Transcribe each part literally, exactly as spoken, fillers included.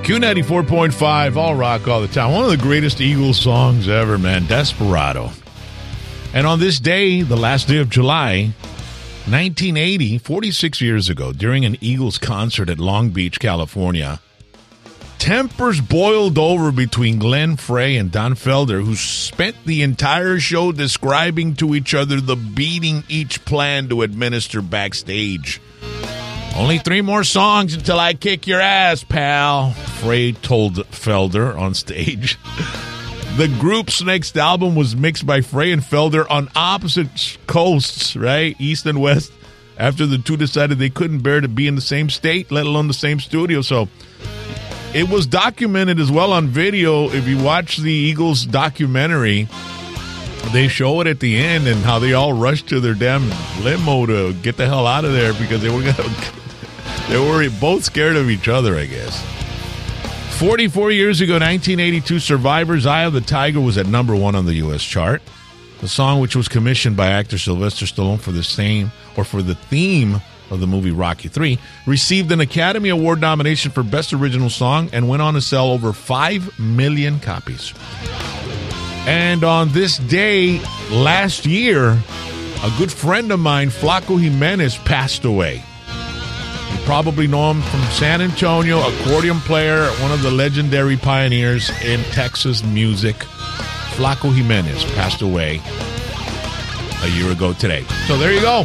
Q ninety-four point five, all rock all the time. One of the greatest Eagles songs ever, man. Desperado. And on this day, the last day of July, nineteen eighty, forty-six years ago, during an Eagles concert at Long Beach, California, tempers boiled over between Glenn Frey and Don Felder, who spent the entire show describing to each other the beating each planned to administer backstage. Only three more songs until I kick your ass, pal, Frey told Felder on stage. The group's next album was mixed by Frey and Felder on opposite coasts, right, east and west, after the two decided they couldn't bear to be in the same state, let alone the same studio. So it was documented as well on video. If you watch the Eagles documentary, they show it at the end and how they all rushed to their damn limo to get the hell out of there because they were gonna, they were both scared of each other, I guess. forty-four years ago, nineteen eighty-two, Survivor's Eye of the Tiger was at number one on the U S chart. The song, which was commissioned by actor Sylvester Stallone for the same or for the theme of the movie Rocky three, received an Academy Award nomination for Best Original Song and went on to sell over five million copies. And on this day last year, a good friend of mine, Flaco Jimenez, passed away. You probably know him from San Antonio, accordion player, one of the legendary pioneers in Texas music. Flaco Jimenez passed away a year ago today. So there you go.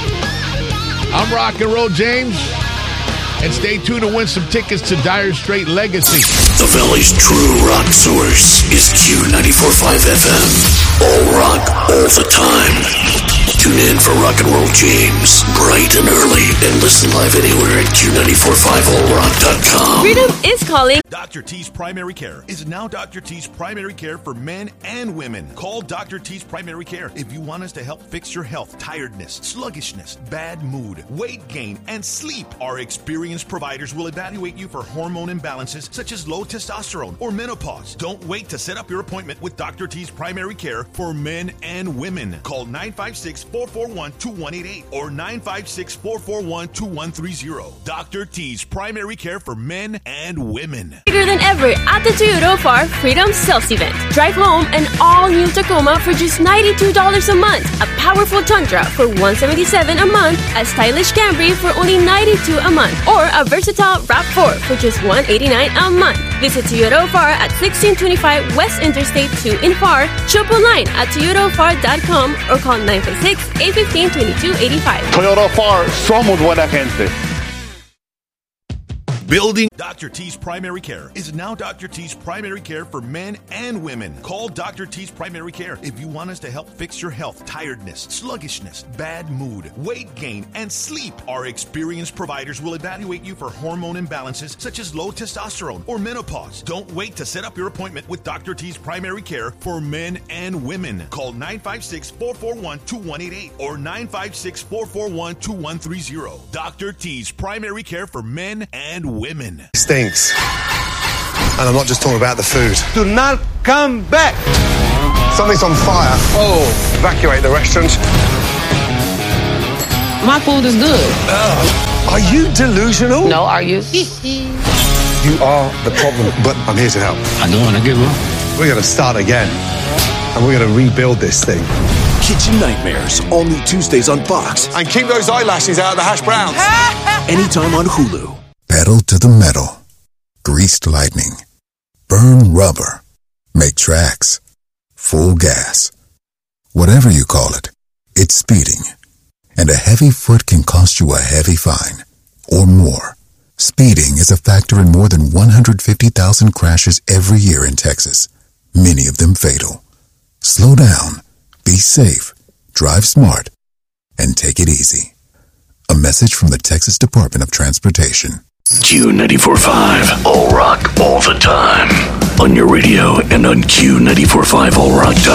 I'm Rock and Roll James. And stay tuned to win some tickets to Dire Straits Legacy. The Valley's true rock source is Q ninety-four point five F M. All rock, all the time. Tune in for Rock and Roll James, bright and early, and listen live anywhere at Q nine four five all rock dot com. Freedom is calling. Doctor T's Primary Care is now Doctor T's Primary Care for men and women. Call Doctor T's Primary Care if you want us to help fix your health, tiredness, sluggishness, bad mood, weight gain, and sleep. Our experienced providers will evaluate you for hormone imbalances such as low testosterone or menopause. Don't wait to set up your appointment with Doctor T's Primary Care for men and women. Call nine five six, four four one, two one eight eight or nine five six, four four one, two one three zero. Doctor T's Primary Care for men and women. Bigger than ever at the Toyota of our Freedom Sales Event. Drive home an all-new Tacoma for just ninety-two dollars a month, a powerful Tundra for one hundred seventy-seven dollars a month, a stylish Camry for only ninety-two dollars a month, or a versatile RAV four for just one hundred eighty-nine dollars a month. Visit Toyota of our at sixteen twenty-five West Interstate two in F A R, shop online at toyota of our dot com or call nine five six, eight one five, two two eight five. Toyota of our, somos buena gente. Building Doctor T's Primary Care is now Doctor T's Primary Care for men and women. Call Doctor T's Primary Care if you want us to help fix your health, tiredness, sluggishness, bad mood, weight gain, and sleep. Our experienced providers will evaluate you for hormone imbalances such as low testosterone or menopause. Don't wait to set up your appointment with Doctor T's Primary Care for men and women. Call nine five six, four four one, two one eight eight or nine five six, four four one, two one three zero. Doctor T's Primary Care for men and women. Women. Stinks. And I'm not just talking about the food. Do not come back. Something's on fire. Oh. Evacuate the restaurant. My food is good. Uh, are you delusional? No, are you? You are the problem, but I'm here to help. I don't want to give up. We're going to start again. And we're going to rebuild this thing. Kitchen Nightmares, all new Tuesdays on Fox. And keep those eyelashes out of the hash browns. Anytime on Hulu. Pedal to the metal, greased lightning, burn rubber, make tracks, full gas. Whatever you call it, it's speeding. And a heavy foot can cost you a heavy fine, or more. Speeding is a factor in more than one hundred fifty thousand crashes every year in Texas, many of them fatal. Slow down, be safe, drive smart, and take it easy. A message from the Texas Department of Transportation. Q ninety-four point five, all rock, all the time. On your radio and on Q nine four five all rock dot com.